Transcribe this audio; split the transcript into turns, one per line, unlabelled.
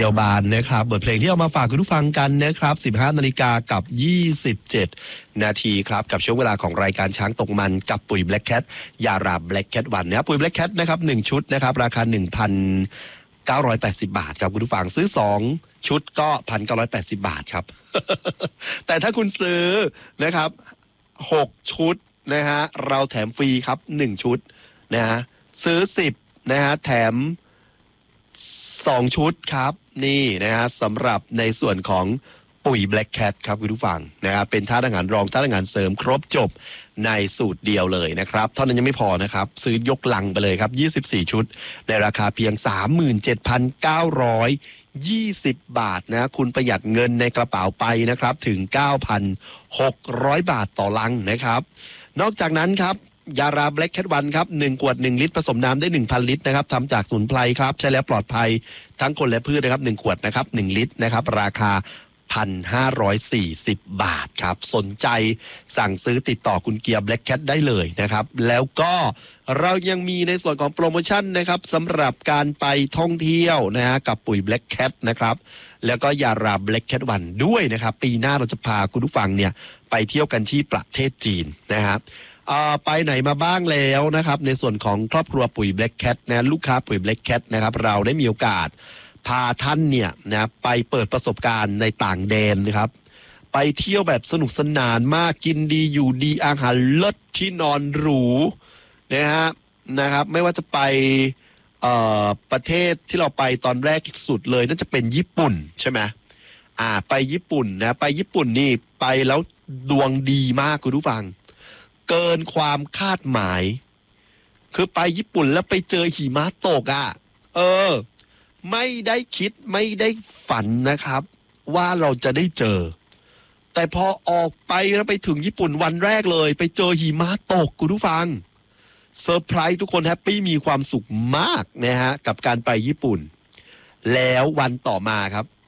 เดียวบานนะครับบทเพลงที่เอามาฝากคุณผู้ฟังกันนะครับ 15 นาฬิกากับ 27 นาทีครับกับช่วงเวลาของรายการช้างตกมันกับปุ๋ย Black Cat ยารา Black Cat วันนะครับปุ๋ย Black Cat นะครับ1ชุดนะครับราคา 1,980 บาทครับคุณผู้ฟังซื้อ2ชุดก็ 1,980 บาทครับ แต่ถ้าคุณซื้อนะครับ6ชุดนะฮะเราแถมฟรีครับ1ชุดนะฮะซื้อ10นะฮะแถม2ชุดครับนี่นะฮะสำหรับในส่วนของปุ๋ย Black Cat ครับคุณผู้ฟังนะครับเป็นธาตุอาหารรองธาตุอาหารเสริมครบจบในสูตรเดียวเลยนะครับเท่านั้นยังไม่พอนะครับซื้อยกลังไปเลยครับ24ชุดในราคาเพียง 37,920 บาทนะคุณประหยัดเงินในกระเป๋าไปนะครับถึง 9,600 บาทต่อลังนะครับนอกจากนั้นครับยารา Black Cat 1ครับ1ขวด1ลิตรผสมน้ำได้ 1,000 ลิตรนะครับทำจากสมุนไพรครับใช้แล้วปลอดภัยทั้งคนและพืชนะครับ1ขวดนะครับ1ลิตรนะครับราคา 1,540 บาทครับสนใจสั่งซื้อติดต่อคุณเกียร์ Black Cat ได้เลยนะครับแล้วก็เรายังมีในส่วนของโปรโมชั่นนะครับสำหรับการไปท่องเที่ยวนะฮะกับปุ๋ย Black Cat นะครับแล้วก็ยารา Black Cat 1ด้วยนะครับปีหน้าเราจะพาคุณผู้ฟังเนี่ยไปเที่ยวกันที่ประเทศจีนนะครับไปไหนมาบ้างแล้วนะครับในส่วนของครอบครัวปุ๋ย Black Cat นะลูกค้าปุ๋ย Black Cat นะครับเราได้มีโอกาสพาท่านเนี่ยนะไปเปิดประสบการณ์ในต่างแดนนะครับไปเที่ยวแบบสนุกสนานมากกินดีอยู่ดีอาหารเลิศที่นอนหรูนะครับไม่ว่าจะไปประเทศที่เราไปตอนแรกสุดเลยน่าจะเป็นญี่ปุ่นใช่ไหมไปญี่ปุ่นนะไปญี่ปุ่นนี่ไปแล้วดวงดีมากคุณผู้ฟังเกินความคาดหมายคือไปญี่ปุ่นแล้วไปเจอหิมะตกไม่ได้คิดไม่ได้ฝันนะครับว่าเราจะได้เจอแต่พอออกไปแล้วไปถึงญี่ปุ่นวันแรกเลยไปเจอหิมะตกคุณผู้ฟังเซอร์ไพรส์ทุกคนแฮปปี้มีความสุขมากนะฮะกับการไปญี่ปุ่นแล้ววันต่อมาครับ